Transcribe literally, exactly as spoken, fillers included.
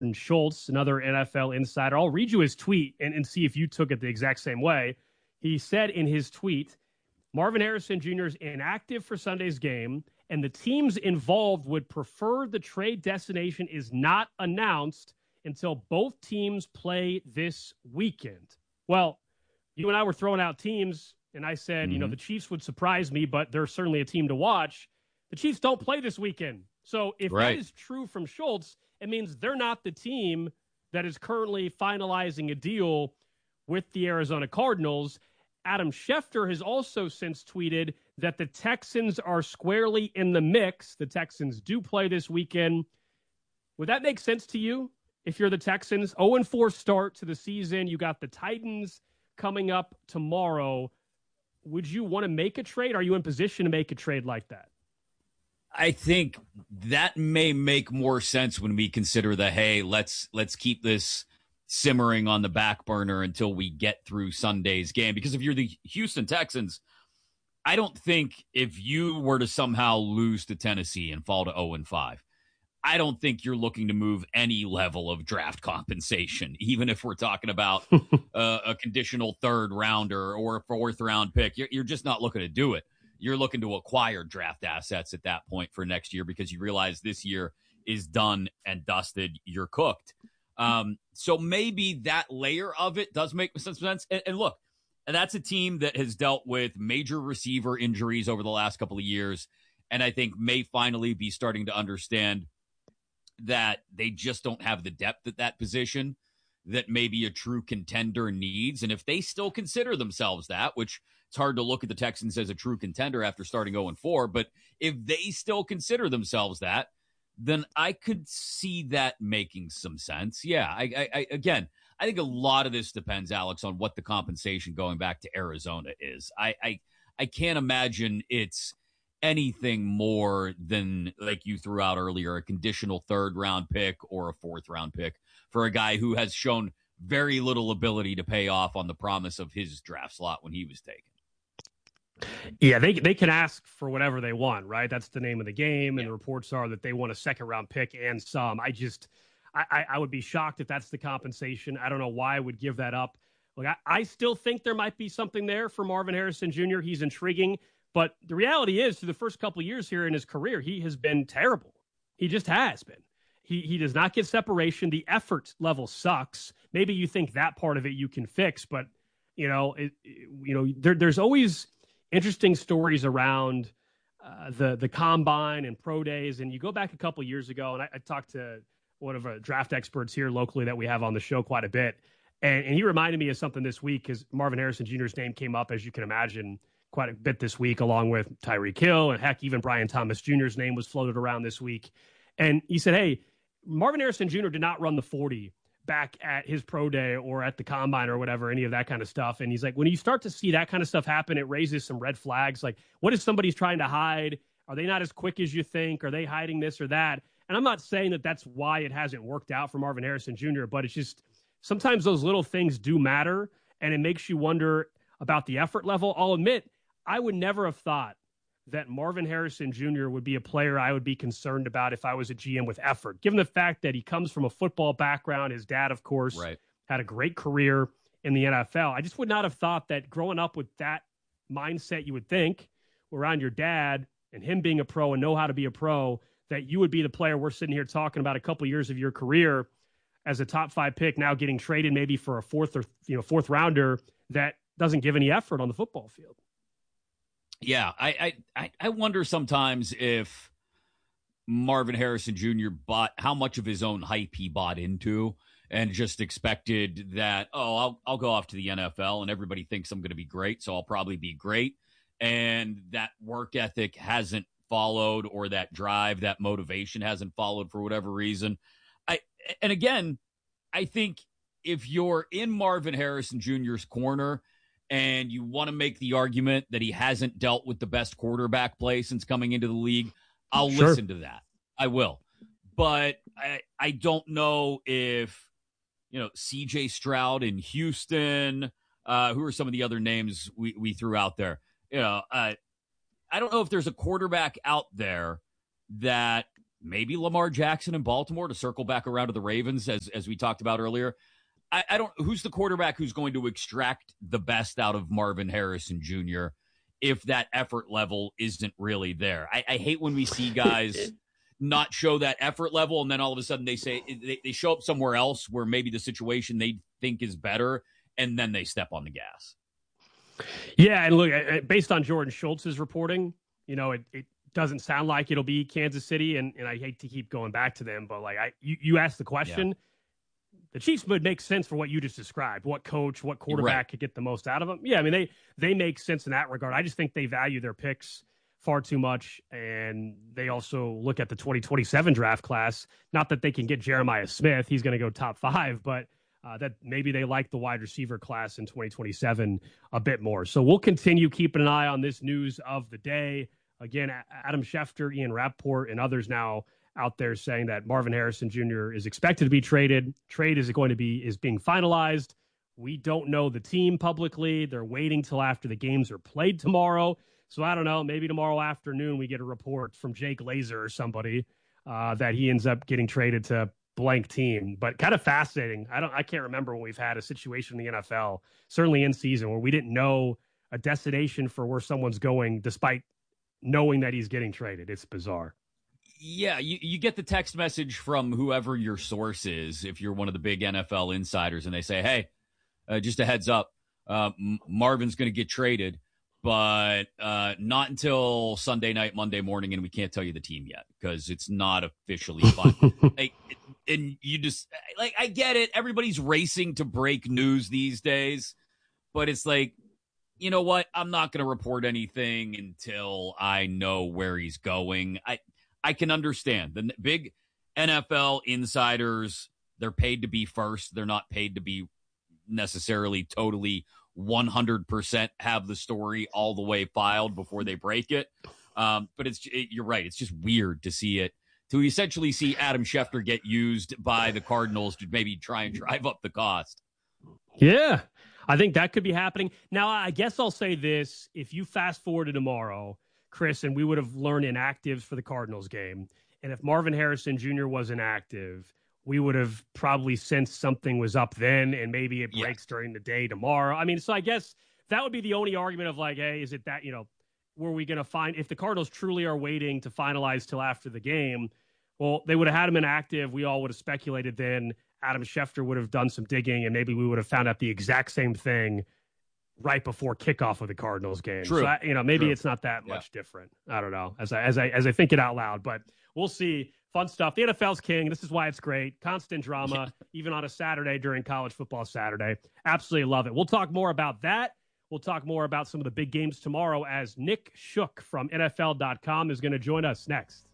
Schultz, another N F L insider. I'll read you his tweet and, and see if you took it the exact same way. He said in his tweet, Marvin Harrison Junior is inactive for Sunday's game, and the teams involved would prefer the trade destination is not announced until both teams play this weekend. Well, you and I were throwing out teams, and I said, mm-hmm. you know, the Chiefs would surprise me, but they're certainly a team to watch. The Chiefs don't play this weekend. So if right. that is true from Schultz, it means they're not the team that is currently finalizing a deal with the Arizona Cardinals. Adam Schefter has also since tweeted that the Texans are squarely in the mix. The Texans do play this weekend. Would that make sense to you if you're the Texans? oh and four start to the season. You got the Titans coming up tomorrow. Would you want to make a trade? Are you in position to make a trade like that? I think that may make more sense when we consider the, hey, let's let's keep this simmering on the back burner until we get through Sunday's game. Because if you're the Houston Texans, I don't think if you were to somehow lose to Tennessee and fall to oh and five, I don't think you're looking to move any level of draft compensation, even if we're talking about uh, a conditional third rounder or a fourth round pick. You're, you're just not looking to do it. You're looking to acquire draft assets at that point for next year because you realize this year is done and dusted. You're cooked. Um, so maybe that layer of it does make some sense. And, and look, that's a team that has dealt with major receiver injuries over the last couple of years, and I think may finally be starting to understand that they just don't have the depth at that position that maybe a true contender needs. And if they still consider themselves that, which it's hard to look at the Texans as a true contender after starting oh and four, but if they still consider themselves that, then I could see that making some sense. Yeah, I, I, I again, I think a lot of this depends, Alex, on what the compensation going back to Arizona is. I, I, I can't imagine it's anything more than, like you threw out earlier, a conditional third round pick or a fourth round pick for a guy who has shown very little ability to pay off on the promise of his draft slot when he was taken. Yeah, they they can ask for whatever they want, right? That's the name of the game, and yeah. the reports are that they want a second-round pick and some. I just, I, I would be shocked if that's the compensation. I don't know why I would give that up. Look, I, I still think there might be something there for Marvin Harrison Junior He's intriguing, but the reality is, through the first couple of years here in his career, he has been terrible. He just has been. He he does not get separation. The effort level sucks. Maybe you think that part of it you can fix, but you know, it, it, you know, there, there's always interesting stories around uh, the the combine and pro days. And you go back a couple years ago, and I, I talked to one of our draft experts here locally that we have on the show quite a bit, and, and he reminded me of something this week because Marvin Harrison Junior's name came up, as you can imagine, quite a bit this week, along with Tyreek Hill, and heck, even Brian Thomas Junior's name was floated around this week. And he said, hey, Marvin Harrison Junior did not run the forty back at his pro day or at the combine or whatever, any of that kind of stuff. And he's like, when you start to see that kind of stuff happen, it raises some red flags. Like, what if somebody's trying to hide? Are they not as quick as you think? Are they hiding this or that? And I'm not saying that that's why it hasn't worked out for Marvin Harrison Junior, but it's just sometimes those little things do matter, and it makes you wonder about the effort level. I'll admit, I would never have thought that Marvin Harrison Junior would be a player I would be concerned about if I was a G M with effort, given the fact that he comes from a football background. His dad, of course, right. had a great career in the N F L. I just would not have thought that growing up with that mindset, you would think, around your dad and him being a pro and know how to be a pro, that you would be the player we're sitting here talking about a couple years of your career as a top five pick, now getting traded maybe for a fourth or you know fourth rounder that doesn't give any effort on the football field. Yeah, I, I I wonder sometimes if Marvin Harrison Junior bought how much of his own hype he bought into and just expected that, oh, I'll I'll go off to the N F L and everybody thinks I'm going to be great, so I'll probably be great. And that work ethic hasn't followed, or that drive, that motivation hasn't followed for whatever reason. I and again, I think if you're in Marvin Harrison Junior's corner and you want to make the argument that he hasn't dealt with the best quarterback play since coming into the league, I'll sure. listen to that. I will. But I, I don't know if, you know, C J Stroud in Houston, uh, who are some of the other names we, we threw out there? You know, uh, I don't know if there's a quarterback out there that maybe Lamar Jackson in Baltimore to circle back around to the Ravens, as as we talked about earlier. I, I don't. Who's the quarterback who's going to extract the best out of Marvin Harrison Junior if that effort level isn't really there? I, I hate when we see guys not show that effort level, and then all of a sudden they say they, they show up somewhere else where maybe the situation they think is better, and then they step on the gas. Yeah, and look, based on Jordan Schultz's reporting, you know, it, it doesn't sound like it'll be Kansas City, and, and I hate to keep going back to them, but like I, you, you asked the question, yeah. The Chiefs would make sense for what you just described. What coach, what quarterback right. could get the most out of them? Yeah, I mean they they make sense in that regard. I just think they value their picks far too much, and they also look at the twenty twenty-seven draft class. Not that they can get Jeremiah Smith; he's going to go top five, but uh, that maybe they like the wide receiver class in twenty twenty-seven a bit more. So we'll continue keeping an eye on this news of the day. Again, Adam Schefter, Ian Rappaport, and others now out there saying that Marvin Harrison Junior is expected to be traded. Trade is going to be is being finalized. We don't know the team publicly. They're waiting till after the games are played tomorrow. So I don't know. Maybe tomorrow afternoon we get a report from Jake Laser or somebody uh, that he ends up getting traded to blank team. But kind of fascinating. I don't. I can't remember when we've had a situation in the N F L, certainly in season, where we didn't know a destination for where someone's going, despite knowing that he's getting traded. It's bizarre. Yeah, you, you get the text message from whoever your source is, if you're one of the big N F L insiders, and they say, hey, uh, just a heads up, uh, M- Marvin's going to get traded, but uh, not until Sunday night, Monday morning, and we can't tell you the team yet because it's not officially fun. like, and you just, like, I get it. Everybody's racing to break news these days, but it's like, you know what? I'm not going to report anything until I know where he's going. I I can understand the big N F L insiders. They're paid to be first. They're not paid to be necessarily totally one hundred percent have the story all the way filed before they break it. Um, but it's it, you're right. It's just weird to see it, to essentially see Adam Schefter get used by the Cardinals to maybe try and drive up the cost. Yeah, I think that could be happening. Now, I guess I'll say this. If you fast forward to tomorrow, Chris, and we would have learned inactives for the Cardinals game. And if Marvin Harrison Junior was inactive, we would have probably sensed something was up then, and maybe it breaks yeah. during the day tomorrow. I mean, so I guess that would be the only argument of like, hey, is it that, you know, were we going to find, if the Cardinals truly are waiting to finalize till after the game, well, they would have had him inactive. We all would have speculated then. Adam Schefter would have done some digging, and maybe we would have found out the exact same thing right before kickoff of the Cardinals game. True. So, I, you know, maybe True. It's not that yeah. much different. I don't know. As I, as I, as I think it out loud, but we'll see. Fun stuff. The N F L's king. This is why it's great. Constant drama, yeah. even on a Saturday during college football Saturday. Absolutely love it. We'll talk more about that. We'll talk more about some of the big games tomorrow as Nick Shook from N F L dot com is going to join us next.